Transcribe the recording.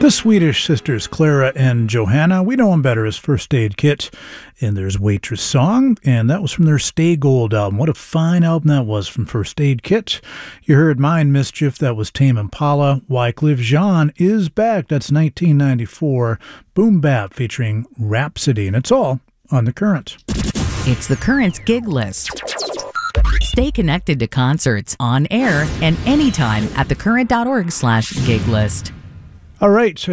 The Swedish sisters Clara and Johanna, we know them better as First Aid Kit, and there's Waitress Song, and that was from their Stay Gold album. What a fine album that was from First Aid Kit. You heard Mind Mischief, that was Tame Impala. Wyclef Jean is back, that's 1994. Boom Bap featuring Rhapsody, and it's all on The Current. It's The Current's gig list. Stay connected to concerts on air and anytime at thecurrent.org/gig list. All right, so